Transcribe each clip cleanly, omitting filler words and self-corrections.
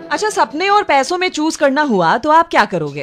अच्छा, सपने और पैसों में चूज करना हुआ तो आप क्या करोगे?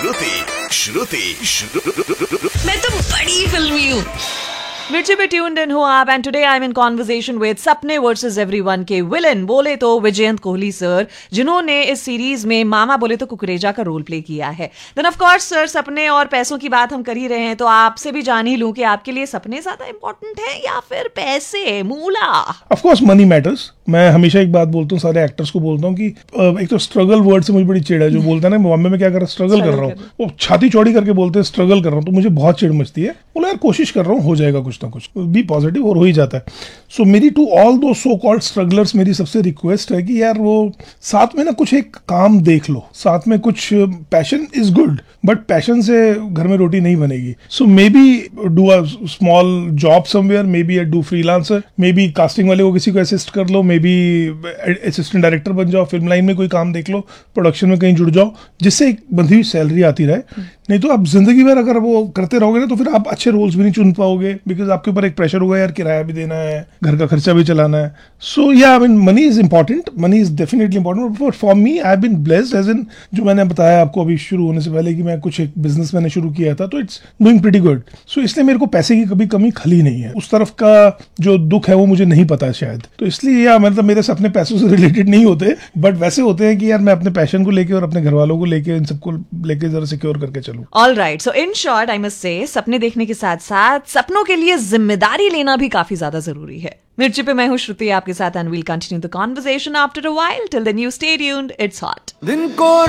मैं तो बड़ी फिल्मी हूँ। मिर्ची पे ट्यून्ड इन हो आप, and today I am in conversation with सपने वर्सेस एवरीवन के विलन बोले तो विजयंत कोहली सर, जिन्होंने इस सीरीज में मामा बोले तो कुकरेजा का रोल प्ले किया है। देन ऑफ कोर्स सर, सपने और पैसों की बात हम कर ही रहे हैं, तो आपसे भी जान ही लूं कि आपके लिए सपने ज्यादा इंपॉर्टेंट है या फिर पैसे, मूला? Of course money matters. मैं हमेशा एक बात बोलता हूँ, सारे एक्टर्स को बोलता हूँ कि एक तो स्ट्रगल वर्ड से मुझे बड़ी चिढ़ है। जो बोलता है ना बॉम्बे में क्या कर रहा है, स्ट्रगल कर रहा हूँ, वो छाती चौड़ी करके बोलते हैं स्ट्रगल कर रहा हूँ, तो मुझे बहुत चिढ़ मचती है। बोला यार कोशिश कर रहा हूँ, हो जाएगा कुछ ना कुछ, बी पॉजिटिव, और हो ही जाता है। सो मेरी टू ऑल दो सो कॉल्ड स्ट्रगलर्स मेरी सबसे रिक्वेस्ट है कि यार वो साथ में ना कुछ एक काम देख लो, साथ में कुछ passion is good, but passion से घर में रोटी नहीं बनेगी। सो may be do a small job somewhere, may be do freelancer, may be casting वाले को किसी को असिस्ट कर लो, मे बी असिस्टेंट डायरेक्टर बन जाओ, फिल्म लाइन में कोई काम देख लो, प्रोडक्शन में कहीं जुड़ जाओ, जिससे एक बंधी हुई सैलरी आती रहे। नहीं तो आप जिंदगी भर अगर वो करते रहोगे ना तो फिर आप अच्छे रोल्स भी नहीं चुन पाओगे, बिकॉज आपके ऊपर एक प्रेशर होगा, यार किराया भी देना है, घर का खर्चा भी चलाना है। सो या I mean money is important, money is definitely important, but for me I have been blessed as in, जो मैंने बताया आपको अभी शुरू होने से पहले कि मैं कुछ एक बिजनेस मैंने शुरू किया था, तो इट्स डूइंग प्रीटी गुड। सो इसलिए मेरे को पैसे की कभी कमी खली नहीं है, उस तरफ का जो दुख है वो मुझे नहीं पता है शायद। तो इसलिए या मतलब मेरे से अपने पैसों से रिलेटेड नहीं होते, बट वैसे होते हैं कि यार मैं अपने पैशन को लेके और अपने घर वालों को लेके, इन सबको लेके जरा सिक्योर करके चलूं। All right, so in short I must say, सपने देखने के साथ साथ सपनों के लिए जिम्मेदारी लेना भी काफी ज्यादा जरूरी है। मिर्ची पे मैं हूं श्रुति आपके साथ, and we'll continue the conversation after a while. Till then you stay tuned, it's hot.